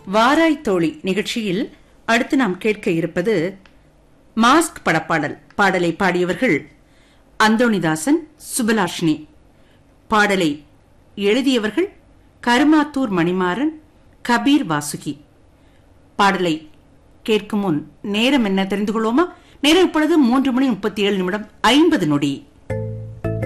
வாராய் தோழி நிகழ்ச்சியில் அடுத்து நாம் கேட்க இருப்பது மாஸ்க் படப்பாடல். பாடலை பாடியவர்கள் அந்தோணிதாசன், சுபலாஷினி. பாடலை எழுதியவர்கள் கருமாத்தூர் மணிமாறன், கபீர் வாசுகி. பாடலை கேட்கும் முன் நேரம் என்ன தெரிந்து கொள்வோமா? நேரம் இப்பொழுது 3:37 50